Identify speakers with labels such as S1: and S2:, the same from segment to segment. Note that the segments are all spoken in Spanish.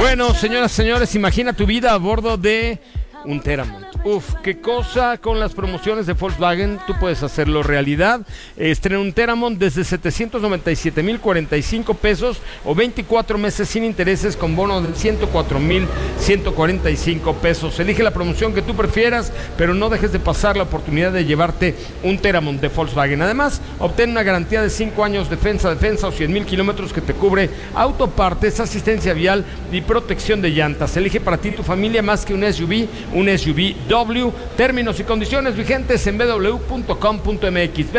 S1: Bueno, señoras y señores, imagina tu vida a bordo de un Teramont. Uf, qué cosa. Con las promociones de Volkswagen tú puedes hacerlo realidad. Estrena un Teramont desde 797,045 pesos o 24 meses sin intereses con bono de 104,145 pesos. Elige la promoción que tú prefieras, pero no dejes de pasar la oportunidad de llevarte un Teramont de Volkswagen. Además, obtén una garantía de 5 años defensa o 100,000 kilómetros que te cubre autopartes, asistencia vial y protección de llantas. Elige para ti y tu familia más que un SUV W. Términos y condiciones vigentes en www.com.mx.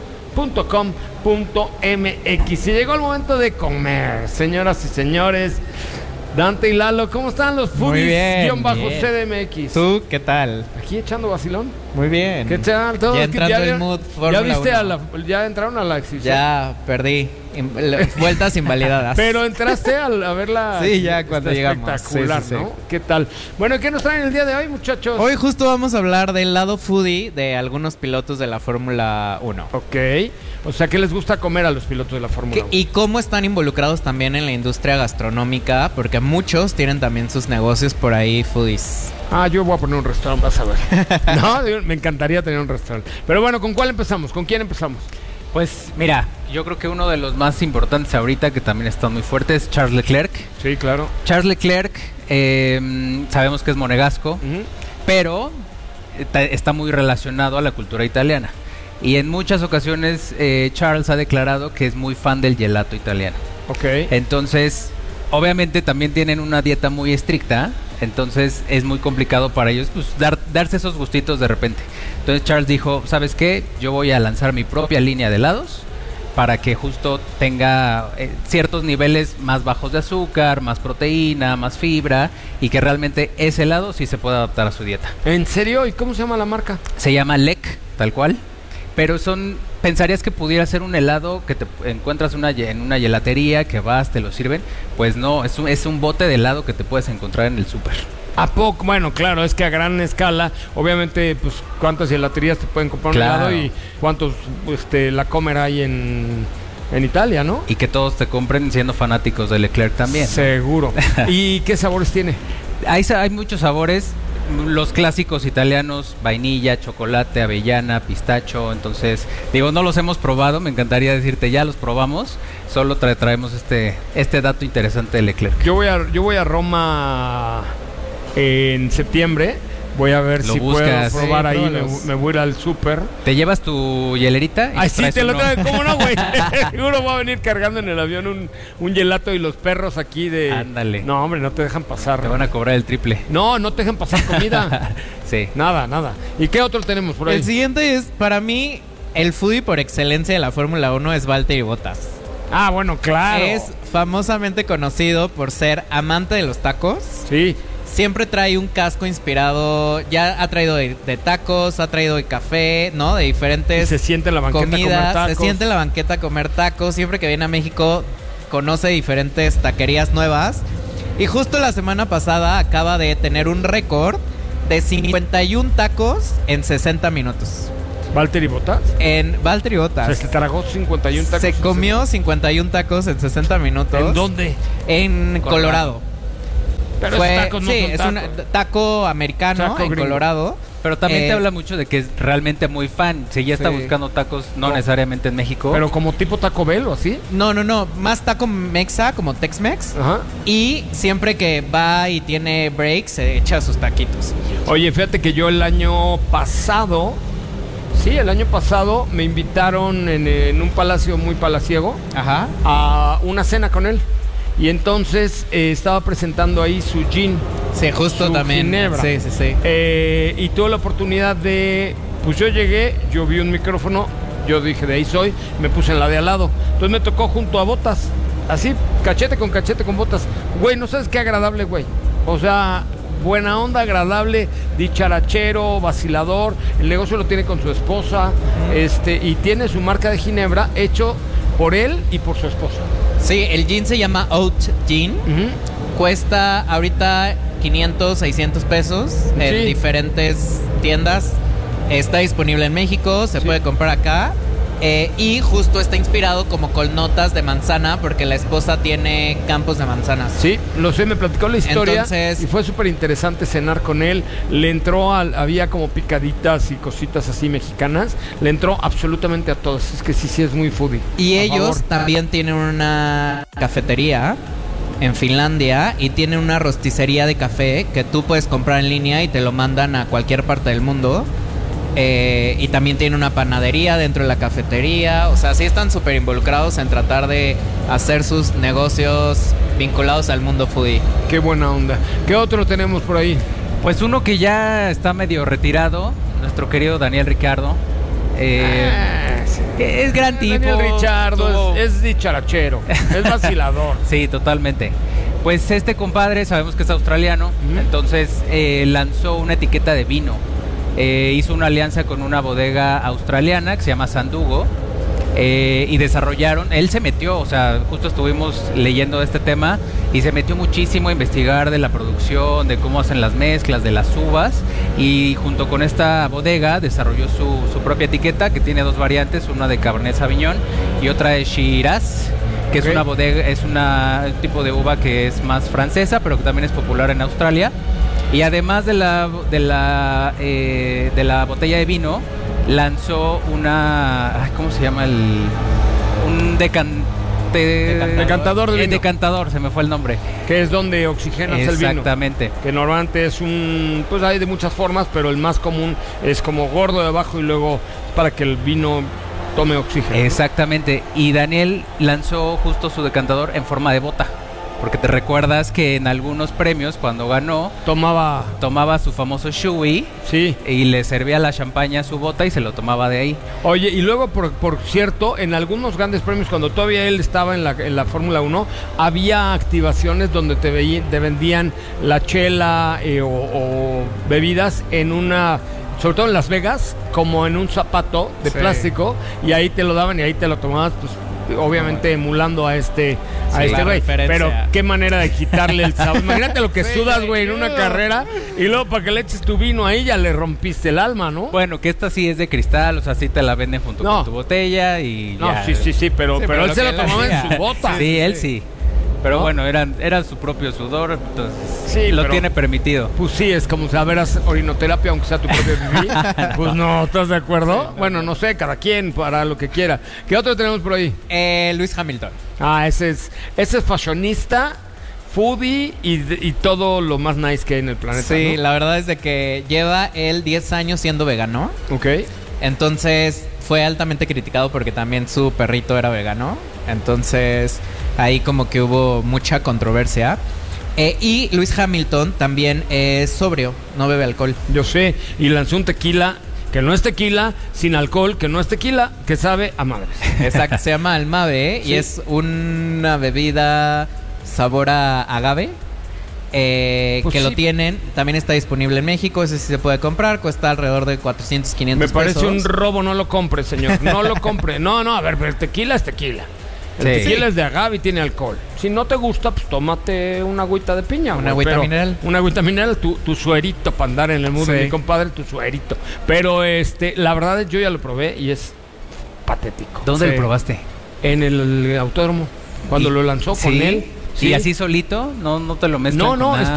S1: www.com.mx. Y llegó el momento de comer, señoras y señores. Dante y Lalo, ¿cómo están los foodies-CDMX?
S2: ¿Tú qué tal?
S1: Aquí echando vacilón.
S2: Muy bien.
S1: ¿Qué tal? ¿Todo?
S2: Ya entrando el mood
S1: ¿Ya viste
S2: 1.
S1: ya entraron a la exhibición?
S2: Ya perdí. Vueltas invalidadas.
S1: Pero entraste a verla.
S2: Sí, ya cuando llegamos.
S1: Espectacular,
S2: sí.
S1: ¿no? ¿Qué tal? Bueno, ¿qué nos traen el día de hoy, muchachos?
S2: Hoy justo vamos a hablar del lado foodie de algunos pilotos de la Fórmula 1.
S1: Ok. O sea, ¿qué les gusta comer a los pilotos de la Fórmula 1?
S2: Y cómo están involucrados también en la industria gastronómica, porque muchos tienen también sus negocios por ahí foodies.
S1: Yo voy a poner un restaurante, vas a ver. No, me encantaría tener un restaurante. Pero bueno, ¿con cuál empezamos? ¿Con quién empezamos?
S3: Pues mira, yo creo que uno de los más importantes ahorita, que también está muy fuerte, es Charles Leclerc.
S1: Sí, claro.
S3: Charles Leclerc, sabemos que es monegasco, pero está muy relacionado a la cultura italiana. Y en muchas ocasiones Charles ha declarado que es muy fan del gelato italiano.
S1: Ok.
S3: Entonces, obviamente también tienen una dieta muy estricta, entonces es muy complicado para ellos pues, darse esos gustitos de repente. Entonces Charles dijo, ¿sabes qué? Yo voy a lanzar mi propia línea de helados para que justo tenga ciertos niveles más bajos de azúcar, más proteína, más fibra, y que realmente ese helado sí se pueda adaptar a su dieta.
S1: ¿En serio? ¿Y cómo se llama la marca?
S3: Se llama Lec, tal cual, pero pensarías que pudiera ser un helado que te encuentras en una gelatería, que vas, te lo sirven. Pues no, es un bote de helado que te puedes encontrar en el súper.
S1: ¿A poco? Bueno, claro, es que a gran escala, obviamente, pues, ¿cuántas gelaterías te pueden comprar un helado y cuántos la Comer hay en Italia, ¿no?
S3: Y que todos te compren siendo fanáticos de Leclerc también, ¿no?
S1: Seguro. ¿Y qué sabores tiene?
S3: Hay muchos sabores. Los clásicos italianos, vainilla, chocolate, avellana, pistacho. Entonces, no los hemos probado. Me encantaría decirte, ya los probamos. Solo traemos este dato interesante de Leclerc.
S1: Yo voy a Roma en septiembre. Voy a ver si puedo probar ahí. Me voy a ir al súper.
S3: ¿Te llevas tu hielerita?
S1: Ay, sí, te lo traigo. ¿Cómo no, güey? Seguro voy a venir cargando en el avión un gelato y los perros aquí de...
S3: Ándale.
S1: No, hombre, no te dejan pasar.
S3: Te van a cobrar el triple.
S1: No te dejan pasar comida.
S3: Sí.
S1: Nada. ¿Y qué otro tenemos por ahí?
S2: El siguiente es, para mí, el foodie por excelencia de la Fórmula 1 es Valtteri Bottas.
S1: Bueno, claro.
S2: Es famosamente conocido por ser amante de los tacos.
S1: Sí.
S2: Siempre trae un casco inspirado, ya ha traído de tacos, ha traído de café, ¿no? De diferentes
S1: y se siente en la banqueta
S2: comidas,
S1: a comer tacos.
S2: Se siente en la banqueta a comer tacos. Siempre que viene a México conoce diferentes taquerías nuevas. Y justo la semana pasada acaba de tener un récord de 51 tacos en 60 minutos.
S1: ¿Valtteri Bottas?
S2: En Valtteri Bottas.
S1: O sea, se tragó 51 tacos.
S2: Se comió 51 tacos en 60 minutos.
S1: ¿En dónde?
S2: En Colorado.
S1: Pero esos tacos no son tacos.
S2: Es un taco americano en Colorado.
S3: Pero también te habla mucho de que es realmente muy fan. Si ya está buscando tacos, no necesariamente en México.
S1: Pero como tipo Taco Bell o así.
S2: No. Más taco mexa, como Tex-Mex.
S1: Ajá.
S2: Y siempre que va y tiene breaks, se echa sus taquitos.
S1: Oye, fíjate que yo el año pasado me invitaron en un palacio muy palaciego.
S2: Ajá.
S1: A una cena con él. Y entonces estaba presentando ahí su gin.
S2: Sí, justo
S1: su
S2: también.
S1: Ginebra.
S2: Sí.
S1: Y tuve la oportunidad de... Pues yo llegué, yo vi un micrófono, yo dije, de ahí soy, me puse en la de al lado. Entonces me tocó junto a Bottas, así, cachete con Bottas. Güey, no sabes qué agradable, güey. O sea, buena onda, agradable, dicharachero, vacilador. El negocio lo tiene con su esposa, y tiene su marca de ginebra hecho por él y por su esposa.
S2: Sí, el gin se llama Oat Gin. Cuesta ahorita 500, 600 pesos en diferentes tiendas. Está disponible en México, se puede comprar acá. Y justo está inspirado como con notas de manzana, porque la esposa tiene campos de manzanas.
S1: Sí, lo sé, me platicó la historia.
S2: Entonces,
S1: y fue súper interesante cenar con él. Le entró, había como picaditas y cositas así mexicanas. Le entró absolutamente a todas. Es que sí es muy foodie.
S2: Y ellos también tienen una cafetería en Finlandia y tienen una rosticería de café que tú puedes comprar en línea y te lo mandan a cualquier parte del mundo. Y también tiene una panadería dentro de la cafetería. O sea, sí están súper involucrados en tratar de hacer sus negocios vinculados al mundo foodie.
S1: Qué buena onda. ¿Qué otro tenemos por ahí?
S3: Pues uno que ya está medio retirado, nuestro querido Daniel Ricciardo.
S1: Sí.
S3: Es gran tipo.
S1: Daniel Ricciardo es dicharachero, es vacilador.
S3: Sí, totalmente. Pues este compadre sabemos que es australiano, entonces lanzó una etiqueta de vino. Hizo una alianza con una bodega australiana que se llama Sandugo y desarrollaron, él se metió, o sea, justo estuvimos leyendo este tema y se metió muchísimo a investigar de la producción, de cómo hacen las mezclas, de las uvas, y junto con esta bodega desarrolló su propia etiqueta que tiene dos variantes, una de Cabernet Sauvignon y otra de Shiraz, que es una bodega, es un tipo de uva que es más francesa, pero que también es popular en Australia. Y además de la botella de vino, lanzó una... ¿Cómo se llama? Un
S1: decantador de vino.
S3: Decantador, se me fue el nombre.
S1: Que es donde oxigenas el vino.
S3: Exactamente.
S1: Que normalmente es pues hay de muchas formas, pero el más común es como gordo de abajo y luego para que el vino tome oxígeno.
S3: Exactamente. Y Daniel lanzó justo su decantador en forma de bota. Porque te recuerdas que en algunos premios, cuando ganó, tomaba su famoso Shui,
S1: sí,
S3: y le servía la champaña a su bota y se lo tomaba de ahí.
S1: Oye, y luego, por cierto, en algunos grandes premios, cuando todavía él estaba en la Fórmula 1, había activaciones donde te vendían la chela o bebidas en una... Sobre todo en Las Vegas, como en un zapato de plástico, y ahí te lo daban y ahí te lo tomabas, pues obviamente emulando a este güey. Pero qué manera de quitarle el sabor. Imagínate lo que sudas, güey, en una carrera, y luego para que le eches tu vino ahí ya le rompiste el alma, ¿no?
S3: Bueno, que esta sí es de cristal, o sea, sí te la venden junto con tu botella y ya.
S1: Sí, pero él se lo tomaba en su bota.
S3: Sí, él sí. Pero bueno, era su propio sudor, entonces
S1: sí,
S3: lo tiene permitido.
S1: Pues sí, es como saber hacer orinoterapia aunque sea tu propio pipí. Pues no, ¿estás de acuerdo? Sí, bueno, no sé, cada quien para lo que quiera. ¿Qué otro tenemos por ahí?
S2: Lewis Hamilton.
S1: Ese es fashionista, foodie y todo lo más nice que hay en el planeta.
S2: Sí,
S1: ¿no?
S2: La verdad es de que lleva él 10 años siendo vegano.
S1: Ok.
S2: Entonces fue altamente criticado porque también su perrito era vegano. Entonces ahí como que hubo mucha controversia. Y Lewis Hamilton también es sobrio, no bebe alcohol.
S1: Yo sé, y lanzó un tequila que no es tequila, sin alcohol, que no es tequila, que sabe a madres.
S2: Exacto, se llama Almave, sí. Y es una bebida sabor a agave. Pues que sí. Lo tienen, también está disponible en México, ese sí se puede comprar, cuesta alrededor de 400, 500 pesos.
S1: Me parece un robo, no lo compre, señor, no lo compre. No, a ver, pero el tequila es tequila. El tequila es de agave y tiene alcohol. Si no te gusta, pues tómate una agüita de piña.
S2: Una agüita mineral.
S1: Una agüita mineral, tu suerito para andar en el mundo de mi compadre, tu suerito. Pero la verdad yo ya lo probé y es patético.
S3: ¿Dónde lo probaste?
S1: En el autódromo, cuando lo lanzó con él.
S3: ¿Y así solito? ¿No te lo mezclan con nada?